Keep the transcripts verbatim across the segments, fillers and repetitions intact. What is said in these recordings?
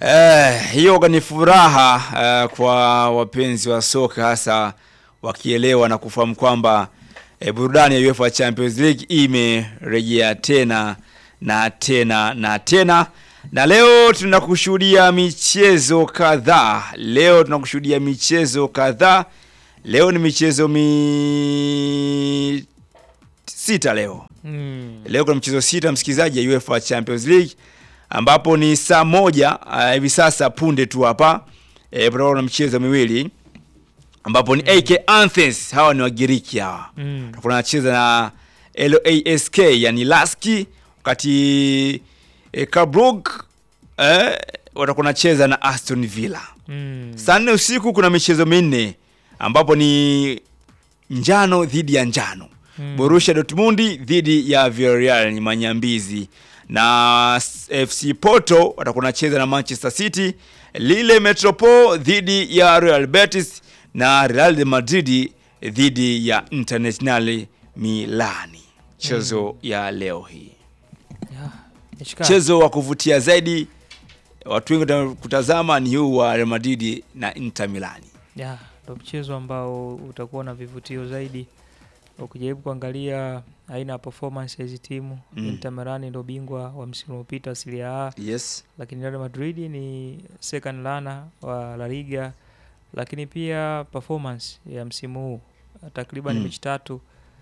Eh, hiyo ni furaha eh, kwa wapenzi wa soka hasa wakielewa na kufahamu kwamba eh, burudani ya UEFA Champions League imerejea tena na tena na tena. Na leo tunakushuhudia michezo kadhaa. Leo tunakushuhudia michezo kadhaa. Leo ni michezo mi sita leo. Mm. Leo kuna michezo sita msikizaji ya UEFA Champions League ambapo ni saa moja hivi uh, sasa punde tu hapa eh bro na michezo miwili ambapo ni mm. A K Athens, hawa ni Wagiriki hawa. Mm. Kuna anacheza na L A S K yani Laski, wakati eh, Karlsruhe eh watakuwa wanacheza na Aston Villa. Mm. Saa nne usiku kuna michezo minne ambapo ni njano dhidi ya njano. Mm. Borussia Dortmund dhidi ya Villarreal ni manyambizi, na F C Porto watakuwa wanacheza na Manchester City, Lille Metropole dhidi ya Real Betis na Real de Madrid dhidi ya Internazionale Milani. Chezo mm. ya leo hii. Yeah. Chezo wa kuvutia zaidi watu wengi kutazama ni huu wa Real Madrid na Inter Milani. Yeah, ndio mchezo ambao utakuwa na vivutio zaidi. Ukijaribu kuangalia aina ya performance ya hizo timu, mm. Inter Milan ndio bingwa wa msimu uliopita Serie A. Yes. Lakini Real Madrid ni second runner wa La Liga. Lakini pia performance ya msimu huu takriban mm. mechi tatu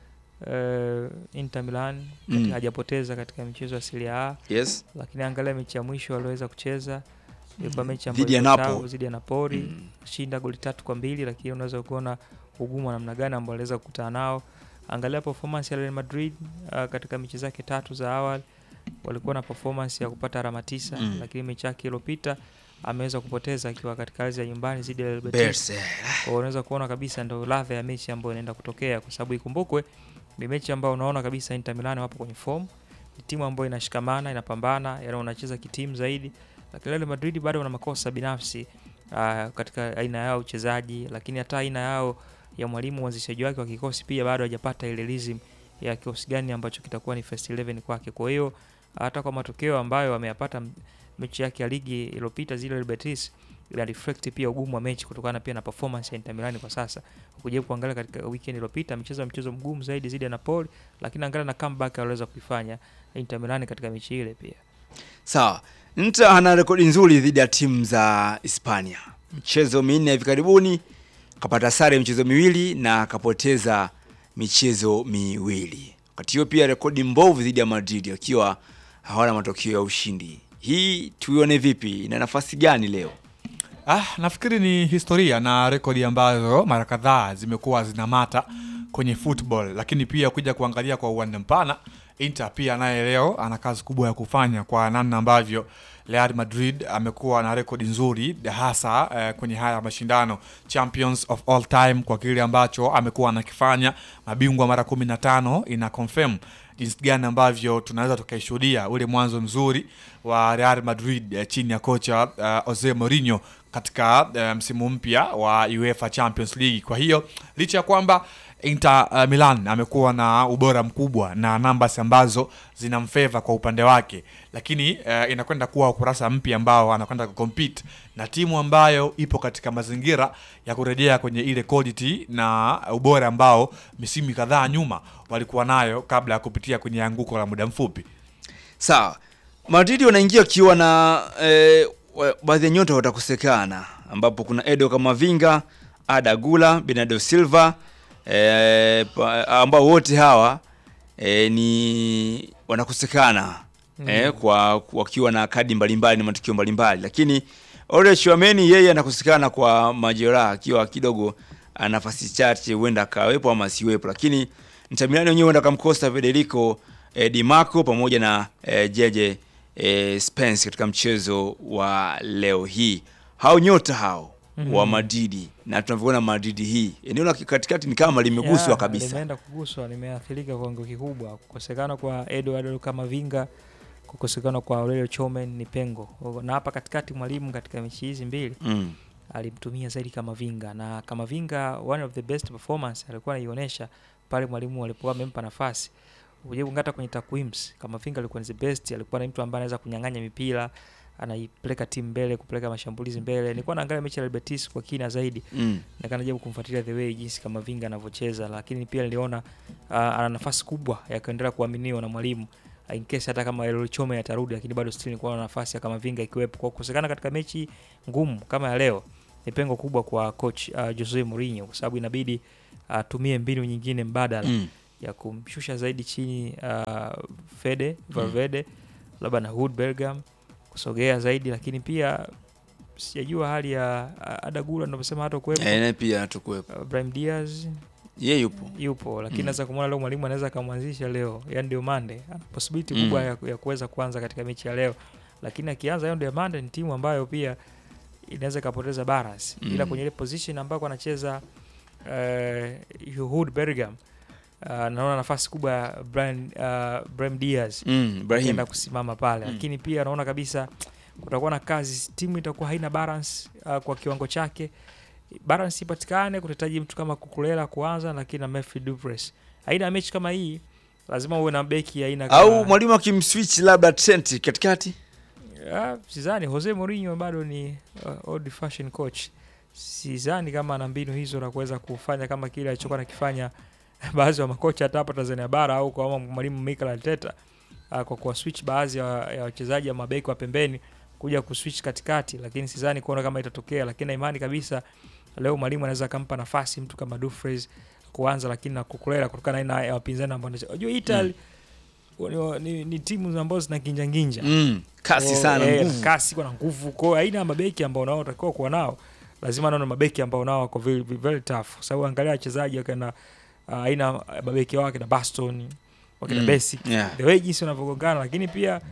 uh, Inter Milan mm. hajapoteza katika michezo ya Serie A. Yes. Lakini angalia mechi ya mwisho waliweza kucheza ilikuwa mechi ambayo dhidi ya Napoli, dhidi ya Napoli mm. shinda goli tatu kwa mbili, lakini unaweza kuona ugumu wa namna gani ambao aliweza kukutana nao. Angalia performance ya Real Madrid uh, katika mechi zake tatu za awali walikuwa na performance ya kupata alama tisa, mm. lakini mechi yake iliyopita ameweza kupoteza akiwa katika ardhi ya nyumbani dhidi ya Real Betis. Kwa unaweza kuona kabisa ndio ladha ya mechi ambayo inaenda kutokea, kwa sababu ikumbukwe ni mechi ambayo unaona kabisa Inter Milan wapo kwenye form, ni timu ambayo inashikamana, inapambana, yaani wanacheza kitimu zaidi. Lakini Real Madrid bado wana makosa binafsi uh, katika aina yao uchezaji, lakini hata aina yao ya mwalimu mwanzishaji wake wa kikosi pia bado hajapata ile rhythm ya kikosi gani ambacho kitakuwa ni first eleven kwake. Kwa hiyo hata kwa matokeo ambayo ameyapata mechi yake ya ligi iliyopita zile Real Betis, ila reflect pia ugumu wa mechi kutokana pia na performance ya Inter Milan kwa sasa. Ukijaribu kuangalia katika weekend iliyopita mchezo mchezo mgumu zaidi zidi ya Napoli, lakini angalia na comeback aliweza kuifanya Inter Milan katika mechi ile pia. Sawa. Inter ana rekodi nzuri dhidi ya timu za Hispania. Mchezo minne hivi karibuni kapata sare michezo miwili na kapoteza michezo miwili. Wakati hiyo pia rekodi mbovu dhidi ya Madrid akiwa hawana matokeo ya ushindi. Hii tuione vipi? Ina nafasi gani leo? Ah, nafikiri ni historia na rekodi ambazo mara kadhaa zimekuwa zinamata kwenye football, lakini pia kuja kuangalia kwa uwanda mpana, Inter pia naye leo ana kazi kubwa ya kufanya kwa namna ambavyo Real Madrid amekuwa na rekodi nzuri hasa eh, kwenye haya mashindano Champions of all time, kwa kile ambacho amekuwa anakifanya, mabingwa mara kumi na tano, ina confirm jinsi gani ambavyo tunaweza tukaishuhudia ule mwanzo mzuri wa Real Madrid eh, chini ya kocha uh, Jose Mourinho katika uh, msimu mpya wa UEFA Champions League. Kwa hiyo licha ya kwamba Inter uh, Milan amekuwa na ubora mkubwa na numbers ambazo zinamfavor kwa upande wake, lakini uh, inakwenda kuwa ukurasa mpya ambao anakwenda kucompete na timu ambayo ipo katika mazingira ya kurejea kwenye ile quality na ubora ambao misimu kadhaa nyuma walikuwa nayo kabla ya kupitia kwenye anguko la muda mfupi. Sawa. Madrid wanaingia kiwa na eh, baadhi ya nyota watakosekana, ambapo kuna Edo Camavinga, Ada Gula, Bernardo Silva, eh, ambao wote hawa eh, ni wanakosekana mm. eh, kwa wakiwa na kadi mbalimbali na matukio mbalimbali, lakini Ole Chouameni yeye anakosekana kwa majeraha akiwa kidogo nafasi chache, huenda kawepo ama siwepo, lakini Inter Milan wenyewe huenda kamkosa Federico eh, Di Marco pamoja na eh, Jeje eh, Spence katika mchezo wa leo hii. Hao nyota hao mm-hmm. wa Madrid, na tunavyoona Madrid hii eneo la katikati ni kama limeguswa yeah, kabisa. Limeenda kuguswa, limeathirika kwa kiwango kikubwa. Kukosekana kwa Eduardo Camavinga, kukosekana kwa Aurelio Chouameni ni pengo. Na hapa katikati mwalimu katika mechi hizi mbili mm. alimtumia zaidi Camavinga, na Camavinga one of the best performance alikuwa anaonyesha pale mwalimu alipokuwa amempa nafasi. Unajua ngata kwenye takwims Camavinga alikuwa ni the best, alikuwa ni mtu ambaye anaweza kunyang'anya mipira, anaipeleka timu mbele, kupeleka mashambulizi mbele. Nilikuwa naangalia mechi ya Real Betis kwa kina zaidi. Mm. Na kana jaribu kumfuatilia the way jinsi kama Vinga anavyocheza, lakini pia niliona uh, ana nafasi kubwa ya kuendelea kuaminiwa na mwalimu uh, in case hata kama Elol Chome atarudi, lakini bado still nilikuwa na nafasi ya kama Vinga ikiwepo. Kwa kukosekana katika mechi ngumu kama ya leo ni pengo kubwa kwa coach uh, Jose Mourinho, kwa sababu inabidi atumie uh, mbinu nyingine mbadala mm. ya kumshusha zaidi chini uh, Fede Valverde mm. labda na Jude Bellingham kusogea zaidi, lakini pia sijajua hali ya uh, Adagula ndio hata kuwepo. Eh, pia hatakuwepo. Uh, Brahim Diaz yeye yupo. Yupo, lakini mm. naweza kumuona leo mwalimu anaweza kumwanzisha leo. Yaani ndio Monday. Ana possibility mm. kubwa ya, ya kuweza kuanza katika mechi ya leo. Lakini akianza yeye ndio Monday, ni timu ambayo pia inaweza kupoteza balance. Mm. Ila kwenye ile position ambayo anacheza uh, Jude Bellingham uh, naona nafasi kubwa ya Brian uh, Brahim Diaz mm, Brahim kusimama pale. Mm. Lakini pia naona kabisa kutakuwa na kazi, timu itakuwa haina balance uh, kwa kiwango chake. Balance ipatikane, kutahitaji mtu kama Kukulela kuanza, lakini na Memphis Dupres. Haina mechi kama hii, lazima uwe na beki aina kama au mwalimu akimswitch labda Trent katikati. Ah, sidhani Jose Mourinho bado ni uh, old fashion coach. Sidhani kama ana mbinu hizo na kuweza kufanya kama kile alichokuwa anakifanya baadhi ya makocha hata hapa Tanzania bara au kwa mwalimu Mikel Arteta uh, kwa kuwa switch baadhi ya wachezaji ya mabeki wa pembeni kuja kuswitch katikati, lakini sidhani kuona kama itatokea. Lakini na imani kabisa leo mwalimu anaweza kumpa nafasi mtu kama Dumfries kuanza, lakini na Kukulela kutokana na ya wapinzani ambao unajua Italy mm. ni, ni, ni timu ambazo zina kinja nginja mm. kasi sana eh, nguvu. kasi kuna nguvu, kwa aina mabeki ambao nao utakiwa kuwa nao, lazima naona mabeki ambao nao wako very, very tough, sababu angalia wachezaji wakina aina uh, mabeki wake na Baston wakina mm. Basic yeah. the way jinsi wanavyogongana, lakini pia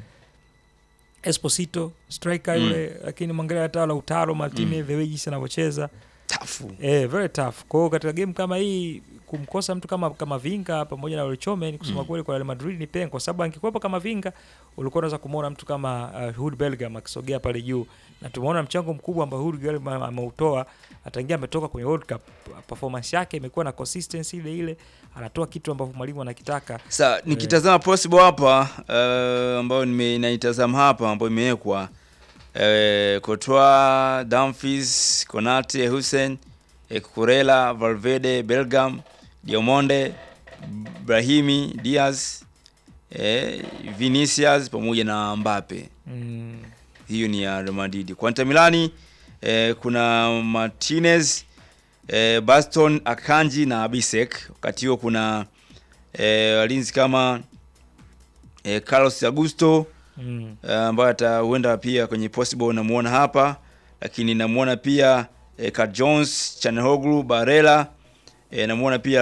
Esposito striker mm. yule, lakini mwangalia hata Lautaro Martinez mm. the way jinsi anavyocheza tough eh very tough. Kwa hiyo katika game kama hii kumkosa mtu kama kama Vinga pamoja na Olchome ni kusema mm. kweli kwa Real Madrid ni pengo, kwa sababu angekuwepo kama Vinga ulikuwa unaweza kumuona mtu kama uh, Jude Bellingham akisogea pale juu, na tumeona mchango mkubwa ambao Jude Bellingham ameutoa. Ataingia ametoka kwenye World Cup, performance yake imekuwa na consistency ile ile, anatoa kitu ambacho mwalimu anakitaka. Sasa nikitazama eh, possible hapa uh, ambao nimeitazama hapa ambayo imewekwa eh, Courtois, Dumfries, Konate, Hussein, eh, Kukulela, Valverde, Bellingham, Diamonde, Brahimi, Diaz, eh, Vinicius pamoja na Mbappe. Mm. Hiyo ni ya Real Madrid. Kwa Inter Milani eh, kuna Martinez, eh, Baston, Akanji na Bisek. Wakati huo kuna eh, walinzi kama eh, Carlos Augusto mm. eh, ambaye ataenda pia kwenye possible, namuona hapa, lakini namuona pia eh, Kat Jones, Chanehoglu, Barella, eh, namuona pia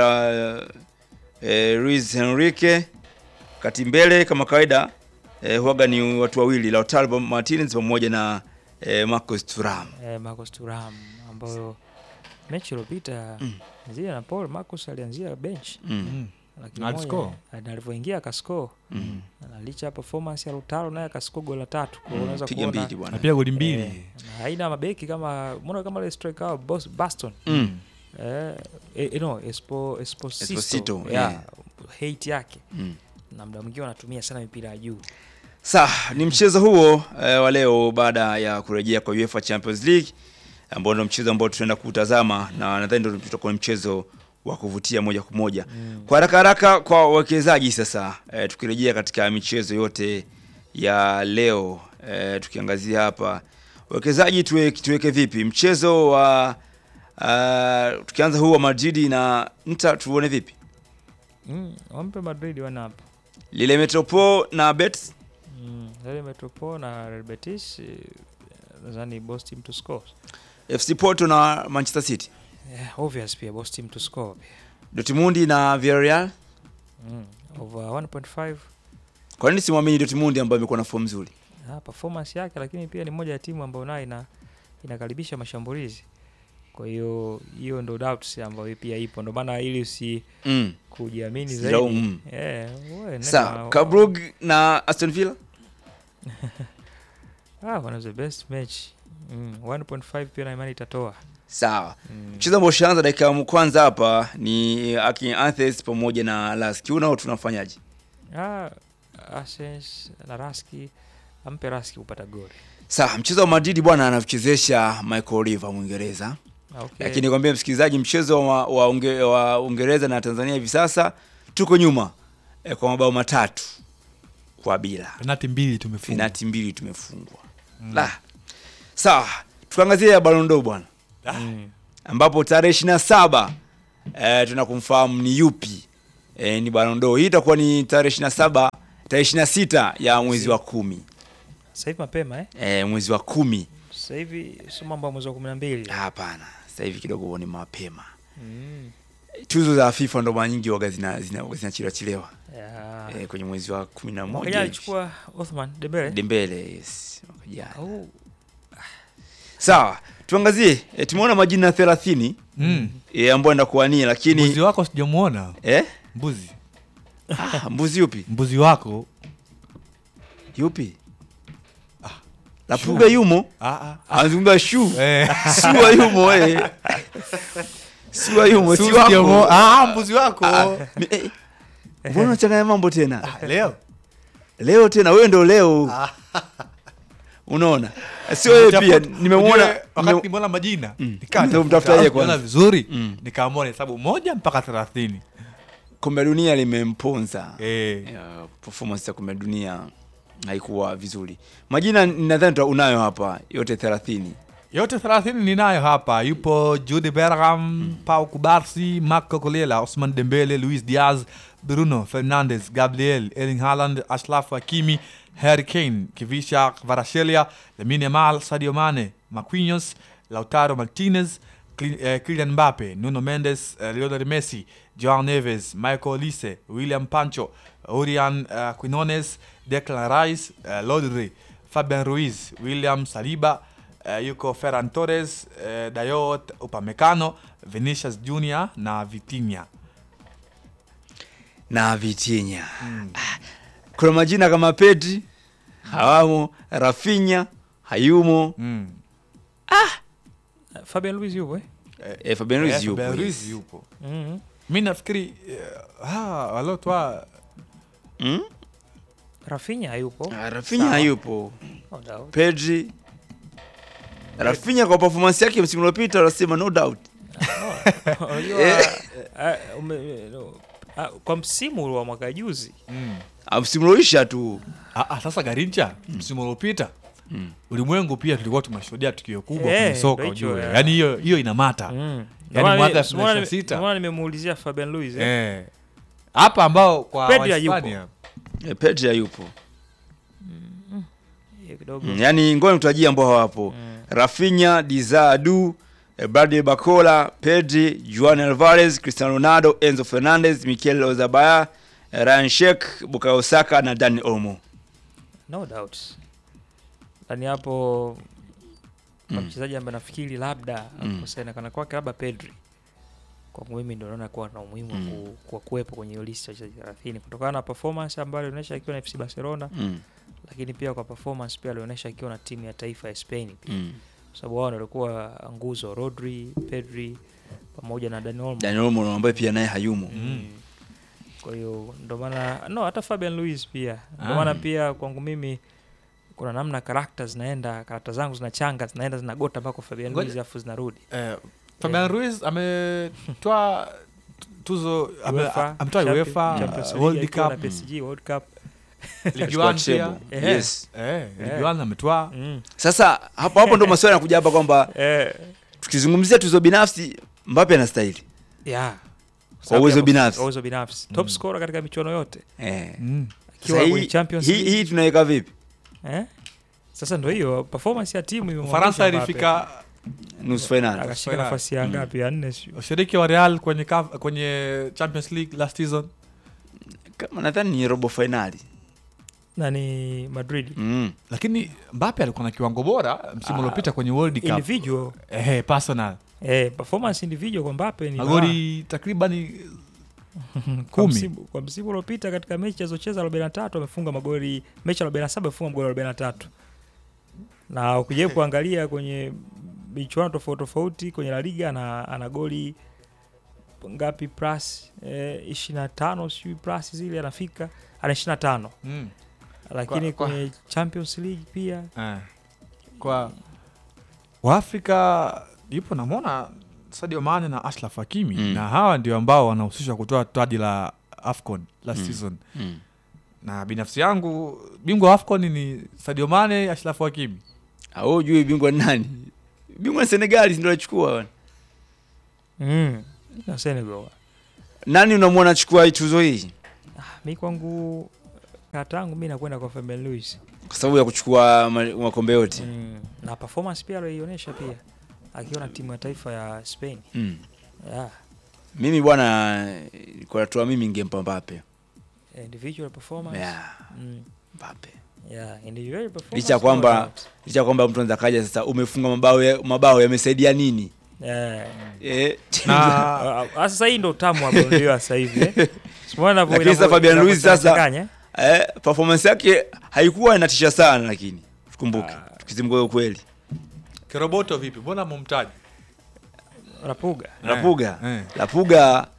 eh, Luis Enrique. Kati mbele kama kawaida eh, huaga ni watu wawili, Lautaro Martinez pamoja na eh, Marcus Thuram. Eh, Marcus Thuram ambao mechi iliyopita mm. zile na Paul Marcus alianzia bench. Mm. Lakini aliscore. Alipoingia akascore. Mm. Na licha performance ya Lautaro naye akascore goli la tatu. Kwa hiyo unaweza piga kuona mbili bwana. Pia goli mbili. Eh, haina mabeki kama mbona kama ile striker boss Baston. Mm. Eh, eh no, Espo Esposito. Esposito. Yeah, yeah. Hate yake. Mm. Na muda mwingine wanatumia sana mipira ya juu. Sa ni mchezo huo eh, wa leo baada ya kurejea kwa UEFA Champions League, ambao ndio mchezo ambao tutaenda kutazama, na nadhani ndio tutakuwa mchezo wa kuvutia moja kwa moja. Mm. Kwa haraka haraka kwa wawekezaji sasa, eh, tukirejea katika michezo yote ya leo, eh, tukiangazia hapa wawekezaji tuweke, tuweke vipi mchezo wa uh, tukianza huu wa Madrid na Inter tuone vipi? Mm, wampe Madrid wana hapo. Lille Metropole na Betis. Mm, Lille Metropole na Real Betis, nadhani both team to score. F C Porto na Manchester City. Yeah, obvious pia both team to score pia. Dortmund na Villarreal. Mm, over one point five. Kwa nini simwamini Dortmund ambayo imekuwa na form nzuri? Ah, performance yake, lakini pia ni moja ya timu ambayo nayo ina inakaribisha mashambulizi. Kwa hiyo hiyo ndo doubts ambayo pia ipo. Ndio maana ili usi mm. kujiamini zaidi. Mm. Eh, wewe Sa Kabrug na Aston Villa. Ah, one of the best match. Mm, one point five pia na imani itatoa. Sawa. Mchezo ambao ushaanza dakika ya kwanza hapa ni Akin Athens pamoja na Laski. Unao tunafanyaje? Ah, Athens na Laski, ampe Laski kupata goli. Sawa, mchezo wa Madrid bwana anachezesha Michael Oliver Mwingereza. Okay. Lakini nikwambia msikilizaji, mchezo wa wa, unge, wa Uingereza na Tanzania hivi sasa tuko nyuma e, kwa mabao matatu kwa bila. Penalti mbili tumefungwa. Penalti mbili tumefungwa. Mm. La. Sawa, tukaangazia ya Ballon d'Or bwana. Mm. Ambapo tarehe ishirini na saba eh, tunakumfahamu ni yupi eh, ni Ballon d'Or. Hii itakuwa ni tarehe ishirini na saba, tarehe ishirini na sita ya mwezi wa kumi. Sasa hivi mapema eh? Eh, mwezi wa kumi. Sasa hivi sio mambo ya mwezi wa kumi na mbili. Hapana, sasa hivi kidogo ni mapema. Mm. Tuzo za FIFA ndo mara nyingi waga zina zina zinachelewa chelewa. Yeah. Eh, kwenye mwezi wa kumi na moja. Mwaka alichukua Othman Dembele. Dembele, yes. Mwaka jana. Oh. Sawa, tuangazie e, tumeona majina thelathini Mm. e, ambayo ndakuania lakini Mbuzi wako sijamuona. eh Mbuzi. ah, mbuzi yupi? Mbuzi wako. Yupi? Ah, la Puga yumo. Ah ah. Anazungumza shu. Eh. Sua yumo eh. Sua yumo si Sijamuona. wako. Ah, mbuzi wako. Mi- eh, Mbona unachanganya mambo tena? Ah, leo. Leo tena wewe ndo leo. Unaona? Sio wewe pia nimemwona Unajua, wakati nime- nimeona majina Mm. nikaa Ndio mtafuta yeye kwanza. niona vizuri Mm. nikaamua hesabu moja mpaka thelathini. kombe la dunia limemponza. Eh. Ya, performance ya kombe la dunia haikuwa vizuri. Majina nadhani tu unayo hapa yote thelathini. Yote thelathini ninayo hapa. Yupo Jude Bellingham, mm. Pau Kubarsi, Marco Kolela, Ousmane Dembele, Luis Diaz, Bruno Fernandes, Gabriel, Erling Haaland, Ashraf Hakimi, Harry Kane, Kivisha Kvaratskhelia, Lamine Yamal, Sadio Mane, Marquinhos, Lautaro Martinez, Kyli- eh, Kylian Mbappe, Nuno Mendes, eh, Lionel Messi, Joao Neves, Michael Olise, William Pancho, Orian uh, Quinones, Declan Rice, uh, Rodri, Fabian Ruiz, William Saliba, uh, yuko Ferran Torres, uh, Dayot Upamecano, Vinicius Junior na Vitinha. Na Vitinha. Ah, kuna majina kama Pedri hawamo, Rafinha hayumo. Mm. Fabian Luiz yupo eh? Eh, Fabian Ruiz Eh, yupo. Fabian Ruiz yes. yupo. Mhm. Mimi nafikiri uh, ah walotwa Mm? Rafinha hayupo. Ah, Rafinha Sawa. hayupo. No doubt. Pedri. Rafinha kwa performance yake msimu uliopita wanasema no doubt. Unajua Eh. ah, ume- no, ah, kwa msimu wa mwaka juzi mm. Ah, msimu ulioisha tu. ah, ah, sasa Garincha msimu uliopita Mm. ulimwengu pia tulikuwa tunashuhudia tukio kubwa Eh, kwenye soka ndio hicho, ujue. eh. Yaani hiyo hiyo inamata. Mm. Yaani Ndio mwaka maana- elfu mbili na ndio sita. maana nimemuulizia Fabian Luiz eh. Eh. Hapa ambao kwa Pedri Wahispania Eh, Pedri hayupo. Hiyo kidogo. Mm, yaani ngoja nitajie ambao hawapo. Mm. Rafinha, Dizadu, eh, Bradley Bacola, Pedri, Juan Alvarez, Cristiano Ronaldo, Enzo Fernandez, Mikel Oyarzabal, eh, Ryan Sheikh, Bukayo Saka na Dani Olmo. No doubt. Yaani hapo kwa Mm. mchezaji ambaye nafikiri labda Mm. kusaina kana kwake labda Pedri. Kwa mimi ndio naona kuwa na umuhimu wa Mm. ku- kwa kuwepo kwenye hiyo list ya wachezaji thelathini kutokana na performance ambayo alionyesha akiwa na F C Barcelona, Mm. lakini pia kwa performance pia alionyesha akiwa na timu ya taifa ya Spain pia. Mm. Kwa sababu wao ndio walikuwa nguzo, Rodri, Pedri pamoja na Dani Olmo. Dani Olmo ambaye pia naye hayumo. Mm. Kwa hiyo ndio maana no hata Fabian Luiz pia. Ndio Ah. maana pia kwangu mimi kuna namna characters zinaenda, karata zangu zinachanga, zinaenda zinagota mpaka Fabian Ngoja- Luiz afu zinarudi. eh, Fabian Ruiz ametoa tuzo ame- UEFA, ametoa Champions- UEFA Champions uh, League World akiwa na Cup, P S G World Cup. Ligue Achukua one pia. treble. Eh. Yes. Eh, Ligue Eh. one ametoa. Mm. Sasa hapo hapo ndo maswali yanakuja hapa kwamba Eh. tukizungumzia tuzo binafsi Mbappe anastahili. Yeah. Kwa uwezo binafsi. Kwa uwezo binafsi. Top scorer katika michuano yote. Eh. Mm. Akiwa Sasa kwenye hii Champions hii, League. hii tunaweka vipi? Eh? Sasa ndio hiyo performance ya timu imemwonyesha Ufaransa Mbappe. Nusu ilifika finali. akashika finali. nafasi ya ngapi? Ya nne sio? ushiriki wa Real kwenye kaf- kwenye Champions League last season. Kama nadhani ni robo finali. Na ni Madrid. Mm. Lakini Mbappe alikuwa na kiwango bora msimu Ah, uliopita kwenye World Cup. Individual. Eh, personal. Eh, performance individual kwa Mbappe ni Magoli takriban Kwa kumi. msimu, kwa msimu uliopita katika mechi alizocheza arobaini na tatu amefunga magoli, mechi arobaini na saba amefunga magoli arobaini na tatu. Na ukija kuangalia kwenye michuano tofauti tofauti kwenye La Liga ana, ana goli ngapi plus eh, ishirini na tano sijui plus zile anafika ana ishirini na tano. Mm. Lakini Kwa- kwa- kwenye Champions League pia Eh. kwa Waafrika ipo namwona Sadio Mane na Ashraf Hakimi Mm. na hawa ndio ambao wanahusishwa kutoa taji la AFCON last Mm. season. Mm. Na binafsi yangu bingwa wa AFCON ni Sadio Mane, Ashraf Hakimi. Au juu bingwa ni nani? Bingwa ni Senegal ndio alichukua bwana. Mm. Na Senegal. Nani unamwona achukua tuzo hii? Ah, mimi kwangu katangu mimi nakwenda kwa Fabian Luiz. Kwa sababu ya kuchukua ma- makombe yote. Mm. Na performance pia alionyesha pia akiwa na timu ya taifa ya Spain. Mm. Yeah. Mimi bwana kwa toa mimi ngempa Mbappe. Individual performance. Yeah, Mm. Mbappe. Yeah, individual performance. Licha ya kwamba licha ya kwamba mtu anaweza kaja sasa umefunga mabao ya, mabao yamesaidia nini? yeah. Eh. Na Ah, sasa hii ndo tamu hapo ndio sasa hivi eh. Simona hapo Lakini sasa Fabian Luiz sasa eh, performance yake haikuwa inatisha sana lakini tukumbuke tukizungumza ukweli. Kiroboto vipi? Mbona mumtaji? Rapuga. Lapuga. Eh. Lapuga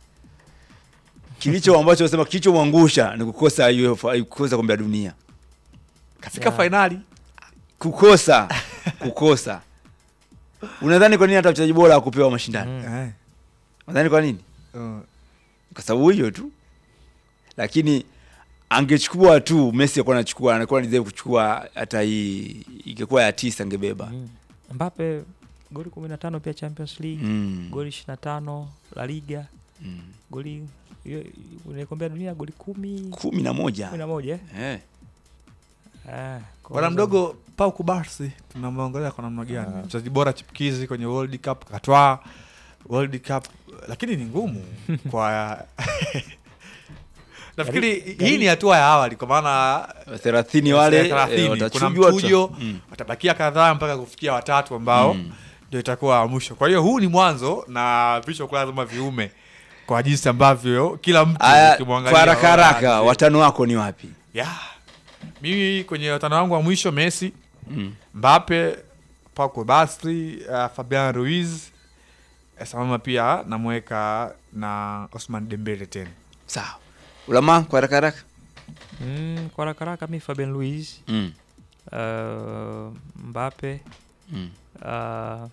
kilicho ambacho nasema kilichomwangusha ni kukosa UEFA, kukosa kombe la dunia. Kafika Yeah. finali. Kukosa kukosa. Unadhani kwa nini hata mchezaji bora akupewa mashindano? Mm. Eh. Unadhani kwa nini? Uh, Kwa sababu hiyo tu. Lakini angechukua tu Messi alikuwa anachukua, anakuwa deserve kuchukua hata hii ingekuwa ya tisa angebeba. Mm. Mbappe goli kumi na tano pia Champions League. Mm. Goli ishirini na tano La Liga. Mm. Goli hiyo unaikombea dunia goli kumi kumi na moja. kumi na moja eh. Eh. Ah, kwa bwana hizo- mdogo Pau Kubarsi tunamwangalia kwa namna gani? Mchezaji bora chipukizi kwenye World Cup, katwaa World Cup lakini ni ngumu kwa nafikiri Gari- hii ni hatua ya awali kwa maana thelathini wale thelathini, eh, kuna watachujwa tu. mchujo Mm. watabakia kadhaa mpaka kufikia watatu ambao Mm. ndio itakuwa mwisho. Kwa hiyo huu ni mwanzo na vichwa kwa lazima viume kwa jinsi ambavyo kila mtu Aya, ukimwangalia kwa haraka haraka wana- watano wako ni wapi? yeah. Mimi kwenye watano wangu wa mwisho Messi, Mm. Mbappe, Pau Kubarsi, uh, Fabian Ruiz, eh, samama pia namweka na Osman Dembele tena. Sawa. Ulama kwa haraka haraka. Mm, kwa haraka haraka mimi Fabian Luiz, Mm. uh, Mbappe, Mm. uh,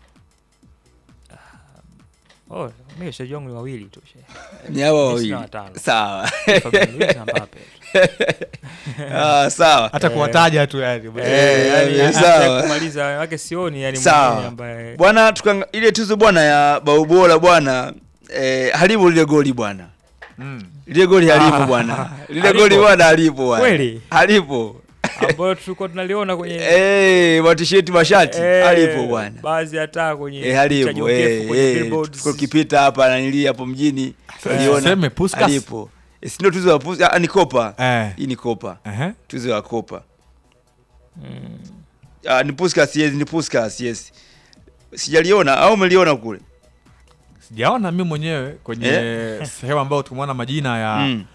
oh, mimi wachezaji wangu ni wawili tu. she. Ni hao Messi wawili. na watano. Sawa. Fabian Luiz na Mbappe. Ah, sawa. Hata Eh. kuwataja tu yani. Eh, yani, yani, sawa. hata kumaliza wake sioni yani Sawa. mwingine ambaye Bwana tukanga ile tuzo bwana ya bao bora bwana eh, haribu lile goli bwana. Mm. Lile goli halipo Ah. bwana. Lile Halipo. goli bwana halipo bwana. Kweli? Halipo. ambayo tulikuwa tunaliona kwenye Eh, matisheti mashati eh, halipo bwana. baadhi hata kwenye Eh, picha halipo. jokefu Eh, kwenye eh, billboards. tuko kipita hapa na nili hapo mjini. Tuliona Seme Puskas. halipo. Eh, si ndio tuzo ya Puskas? Ah, ni kopa. Eh. Hii ni kopa. Uh-huh. Tuzo ya kopa. Mm. Ah, ni Puskas, yes, ni Puskas, yes. Sijaliona au umeliona kule? Sijaona mimi mwenyewe kwenye Eh? sehemu ambayo tumeona majina ya Mm.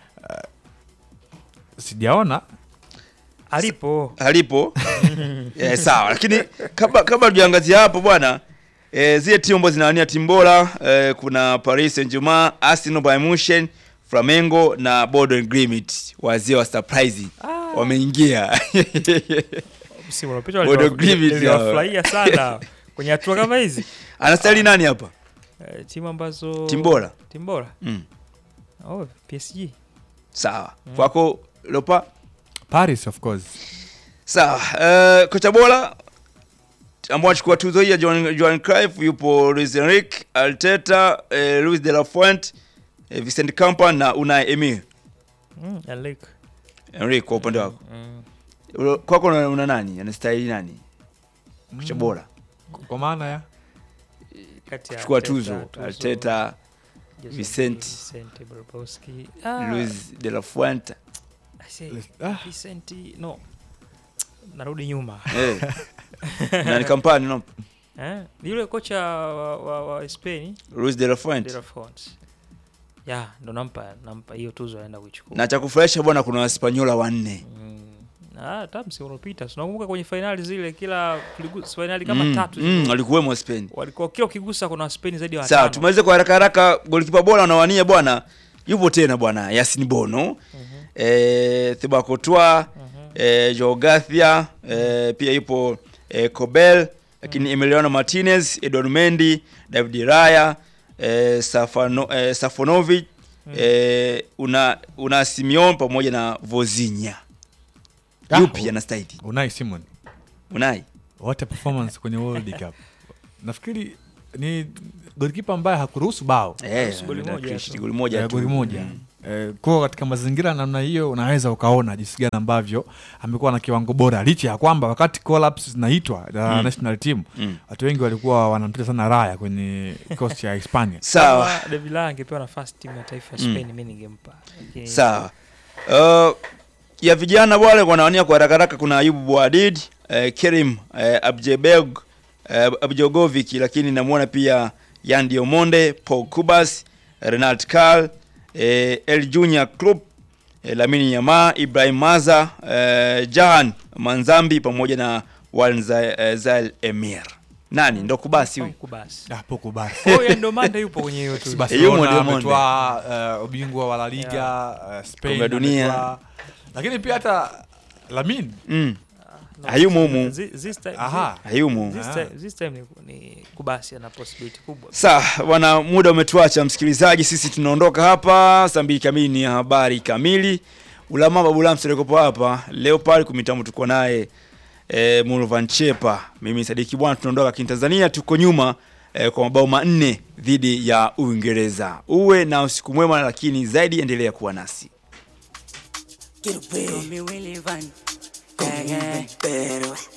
sijaona. alipo Halipo. Eh, sawa, lakini kabla kabla tujaangazia hapo bwana, eh, zile timu ambazo zinawania timu bora, eh, kuna Paris Saint-Germain, Arsenal, Bayern Munich, Flamengo na Bordeaux Glimmt. Wazee wa surprise Ah. wameingia. msimu uliopita Bodo Glimt waliwafurahia sana kwenye hatua kama hizi. Anastahili nani hapa? Eh, timu ambazo Timu bora. timu bora Mm. oh P S G Sawa. Kwako Lopa? Paris of course. Sawa. Uh, kocha bora ambao anachukua tuzo hii ya Johan, Johan Cruyff yupo Luis Enrique, Arteta, eh, Luis de la Fuente, eh, Vincent Kompany na Unai Emery. mm, Enrique. Enrique kwa upande wako. Mm. Ulo- Kwako una, una nani? Anastahili nani? Kocha bora. Kwa maana ya Kati ya Chukua Arteta, tuzo. Arteta, Jose Vicente. Vicente Bobrovsky. Ah, Luis de la Fuente. I say, Ah. Vicente, no. Narudi nyuma. Eh. Na ni Kompany no? Eh? Ni yule kocha wa, wa, wa Spain, Luis de la De Fuente. La Fuente. Ya, ndo nampa nampa hiyo tuzo aenda kuichukua. Na cha kufurahisha bwana kuna Waspanyola wanne. Mm. Ah, hata msimu uliopita tunakumbuka kwenye finali zile kila tuligusa finali kama Mm, tatu mm, zile. walikuwemo Spain. Walikuwa kila ukigusa kuna Spain zaidi ya Sawa, watano. tumalize kwa haraka haraka. Golikipa bora anawania bwana, yupo tena bwana Yasin Bono, Mhm. eh, Thibaut Courtois, Mhm. eh, Joao Garcia, eh, pia yupo eh, Kobel, lakini Emiliano Martinez, Edon Mendy, David Raya, eh, Safano, eh, Safonovic, eh, una una Simeon pamoja na Vozinha. Ah, Yupi anastahili? Unai Simon. Unai. What a performance kwenye World Cup. Nafikiri ni goalkeeper ambaye hakuruhusu bao. Eh, goli moja goli tu. goli moja Eh, tu. goli moja. Eh, kwa katika mazingira namna hiyo unaweza ukaona jinsi gani ambavyo amekuwa na kiwango bora, licha ya kwamba wakati collapse zinaitwa za Mm. national team Mm. watu wengi walikuwa wanamtia sana Raya kwenye kikosi cha Hispania. Sawa. Kama De Villa angepewa nafasi timu ya taifa ya Spain, mimi ningempa. Lakini Sawa. Uh, ya vijana wale wanawania kwa haraka haraka, kuna Ayubu Bouadid, eh, Kerim eh, Abjebeg, eh, Abjogovic, lakini namuona pia Yan Diomonde, Paul Kubas, Renat Kal, eh, El Junior Club, eh, Lamine Yamal, Ibrahim Maza, eh, Jahan Manzambi pamoja na Walzael Emir. Nani ndo Kubasi huyu? Kubasi. Ah, poko basi. Oh, ya ndo Manda yupo kwenye hiyo tu. Yumo Barcelona Diamond. ametoa uh, ubingwa wa La Liga, uh, Spain Kombe la dunia. ametoa. Lakini pia hata Lamine Mm. No, Hayumo humu. zi- This time, aha. Hayumo. this Ah. time, this time ni, ni Kubasi ana possibility kubwa. Sawa bwana, muda umetuacha msikilizaji, sisi tunaondoka hapa. Saa mbili kamili ni habari kamili. Ulama Babu Lamso yuko hapa leo pale kumitamu, tuko naye e, Mulvan Chepa. Mimi Sadiki bwana, tunaondoka lakini Tanzania tuko nyuma e, kwa mabao manne dhidi ya Uingereza. Uwe na usiku mwema, lakini zaidi endelea kuwa nasi. Get away. Call me Willy Van. Call me Willy Van.